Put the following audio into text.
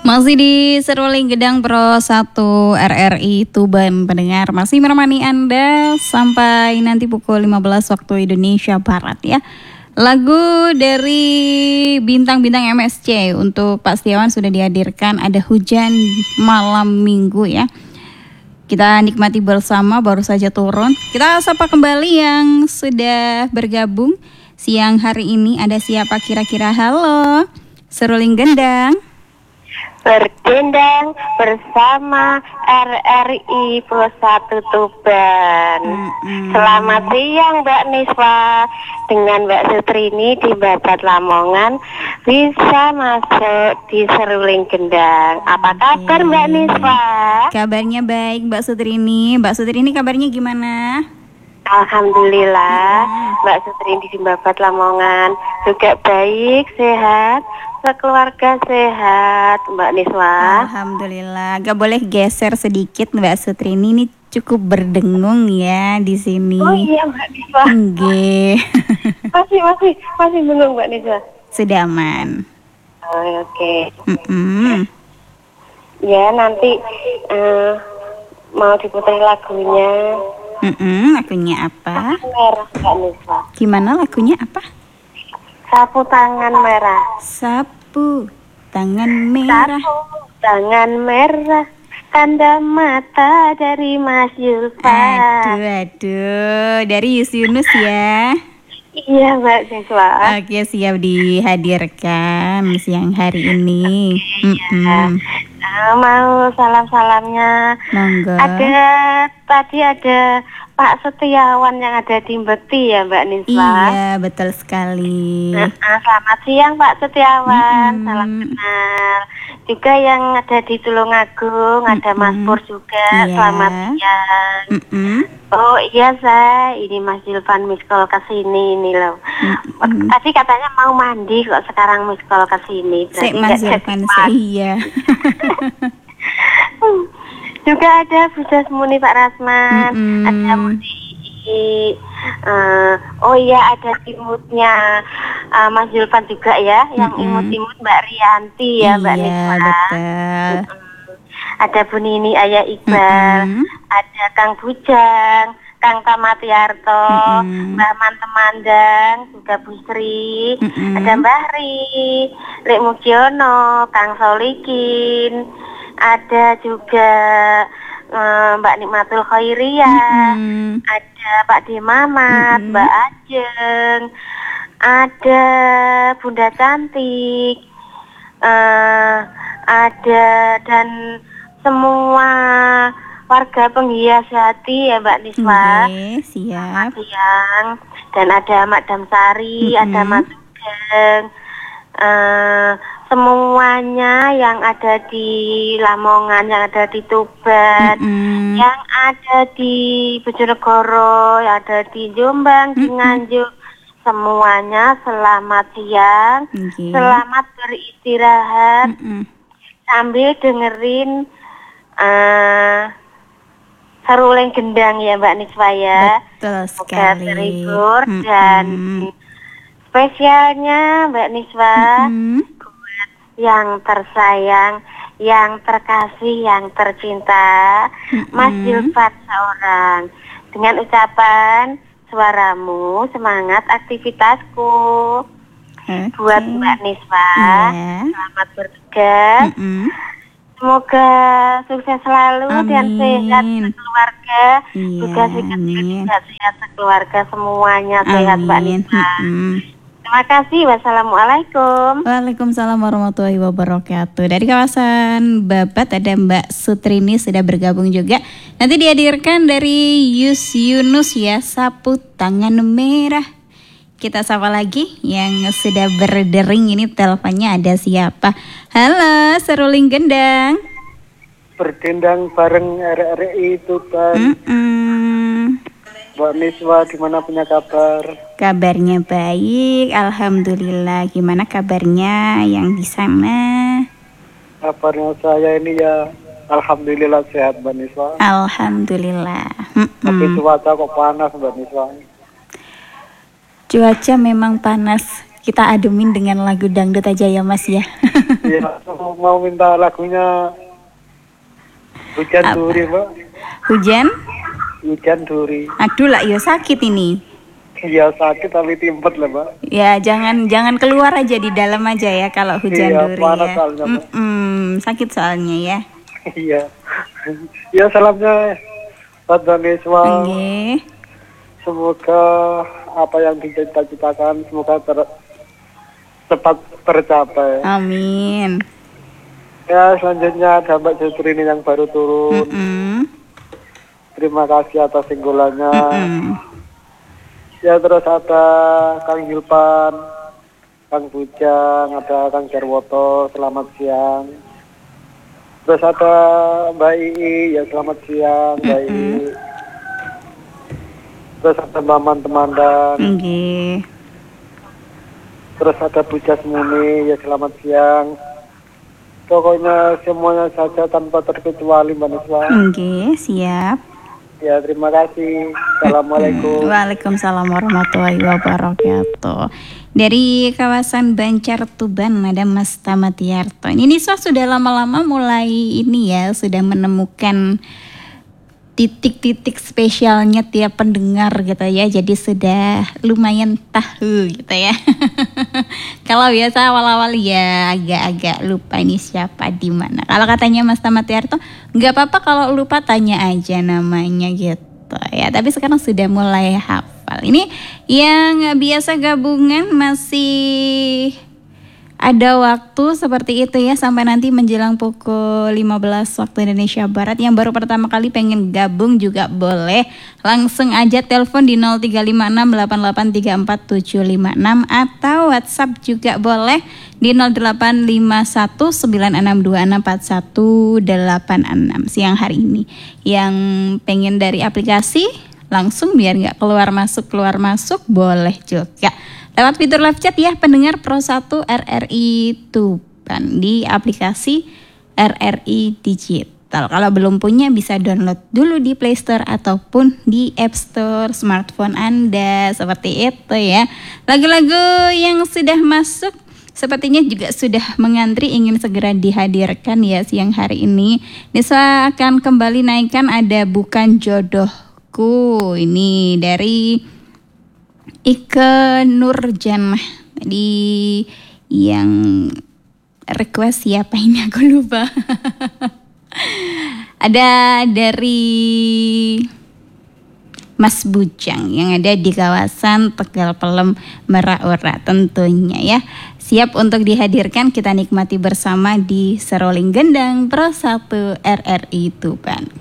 Masih di Seruling Gedang Pro 1 RRI Tuban pendengar. Masih menemani Anda sampai nanti pukul 15 waktu Indonesia Barat ya. Lagu dari bintang-bintang MSC untuk Pak Setiawan sudah dihadirkan. Ada Hujan Malam Minggu ya. Kita nikmati bersama, baru saja turun. Kita sapa kembali yang sudah bergabung siang hari ini. Ada siapa kira-kira? Halo, Seruling Gendang. Berdendang bersama RRI Pro 1 Tuban. Selamat siang Mbak Niswa. Dengan Mbak Sutrini di Babat Lamongan bisa masuk di Seruling Gendang. Apa kabar Mbak Niswa? Kabarnya baik Mbak Sutrini. Mbak Sutrini kabarnya gimana? Alhamdulillah, Mbak Sutrini di Babat Lamongan juga baik, sehat. Sekeluarga sehat, Mbak Niswa. Alhamdulillah. Gak boleh geser sedikit Mbak Sutrini, ini cukup berdengung ya di sini. Oh iya Mbak Niswa. Nggih. masih bingung Mbak Niswa. Sudah aman. Oh, oke. Ya nanti mau diputar lagunya. Lagunya apa? Merah Mbak Niswa. Gimana lagunya apa? Sapu tangan merah. Sapu tangan merah. Sapu tangan merah. Tanda mata dari Mas Yulfa. Aduh, dari Yunus ya. Iya Mbak Niswa. Oke, siap dihadirkan siang hari ini. Mau salam-salamnya. Monggo. Tadi ada Pak Setiawan yang ada di Bekti ya Mbak Niswa. Iya, betul sekali. Selamat siang Pak Setiawan. Salam kenal. Juga yang ada di Tulungagung, ada Mas Pur juga. Iya. Selamat siang. Oh iya saya, ini Mas Julfan miss call ke sini ini loh. Tadi katanya mau mandi kok sekarang miss call ke sini. Mas Julfan, iya. Juga ada Bu Jasmuni Pak Rasman, ada Mudi. Oh iya ada imutnya Mas Julfan juga ya, yang imut-imut Mbak Rianti ya Mbak Niswa. Iya betul. Ada Bu Nini Ayah Iqbal, ada Kang Bujang, Kang Tamatiarto, Mbak Mantemandang, juga Bu Sri, ada Mbah Ri, Lek Mugiono, Kang Solikin, ada juga Mbak Nikmatul Khairiyah, ada Pak D. Mamat, Mbak Ajeng, ada Bunda Cantik, ada dan semua warga penghias hati ya Mbak Niswa. Siap. Siang. Dan ada Madam Sari, ada Mas Sugeng, semuanya yang ada di Lamongan, yang ada di Tuban, yang ada di Bojonegoro, yang ada di Jombang, di Nganjuk, semuanya selamat siang, selamat beristirahat sambil dengerin Seruling Gendang ya Mbak Niswa ya. Betul sekali. Semoga terhibur dan spesialnya Mbak Niswa buat yang tersayang, yang terkasih, yang tercinta, Mas Julfat seorang. Dengan ucapan suaramu, semangat aktivitasku. Buat Mbak Niswa, selamat bertugas. Semoga sukses selalu dan sehat sekeluarga. Juga sehat sekeluarga, semuanya sehat Mbak Niswa. Terima kasih. Wassalamualaikum. Waalaikumsalam warahmatullahi wabarakatuh. Dari kawasan Babat ada Mbak Sutrini sudah bergabung juga. Nanti dihadirkan dari Yunus ya, Sapu Tangan Merah. Kita sapa lagi yang sudah berdering, ini teleponnya ada siapa? Halo, Seruling Gendang. Berdendang bareng RRI Tuban. Mbak Niswa gimana, punya kabar? Kabarnya baik, alhamdulillah. Gimana kabarnya yang di sana? Kabarnya saya ini ya alhamdulillah sehat Mbak Niswa. Alhamdulillah. Tapi cuaca kok panas Mbak Niswa. Cuaca memang panas kita ademin dengan lagu dangdut aja ya Mas ya. Iya, aku mau minta lagunya Hujan Duri, Mbak. Hujan? Hujan Duri. Aduh lah, ya sakit ini. Iya, sakit tapi timpet lah, Mbak. Ya jangan keluar aja, di dalam aja ya kalau hujan Iya, duri panas ya. soalnya, Mbak. Sakit soalnya ya. Iya. Ya, salamnya buat Baniswa. Oke. Semoga apa yang dicita-citakan semoga cepat tercapai. Amin. Ya, selanjutnya ada Mbak Sutrini yang baru turun. Terima kasih atas singgulannya. Ya, terus ada Kang Hilpan, Kang Bujang, ada Kang Jarwoto, selamat siang. Terus ada Mbak Ii, ya selamat siang Mbak Ii. Terus ada Maman Temandang. Terus ada Bu Jasmuni, ya selamat siang. Pokoknya semuanya saja tanpa terkecuali Mbak Niswa. Oke, siap. Ya, terima kasih. Assalamualaikum. Waalaikumsalam warahmatullahi wabarakatuh. Dari kawasan Banjar Tuban ada Mas Tamatiarto. Ini Niswa sudah lama-lama mulai ini ya, sudah menemukan titik-titik spesialnya tiap pendengar gitu ya. Jadi sudah lumayan tahu gitu ya. Kalau biasa awal-awal ya agak-agak lupa ini siapa di mana. Kalau katanya Mas Tamatiarto, nggak apa-apa kalau lupa, tanya aja namanya gitu ya. Tapi sekarang sudah mulai hafal. Ini yang biasa gabungan masih ada waktu seperti itu ya, sampai nanti menjelang pukul 15 waktu Indonesia Barat. Yang baru pertama kali pengen gabung juga boleh, langsung aja telepon di 0356883476 atau WhatsApp juga boleh di 085196264186 siang hari ini. Yang pengen dari aplikasi langsung biar nggak keluar masuk boleh juga lewat fitur live chat ya pendengar Pro 1 RRI Tuban di aplikasi RRI Digital. Kalau belum punya bisa download dulu di Play Store ataupun di App Store smartphone Anda, seperti itu ya. Lagu-lagu yang sudah masuk sepertinya juga sudah mengantri ingin segera dihadirkan ya siang hari ini. Nisa akan kembali naikkan ada Bukan Jodohku, ini dari Ike Nurjanah. Tadi yang request siapa ini aku lupa. Ada dari Mas Bujang yang ada di kawasan Tegal Pelem Meraora tentunya ya. Siap untuk dihadirkan, kita nikmati bersama di Seroling Gendang Pro 1 RRI Tuban.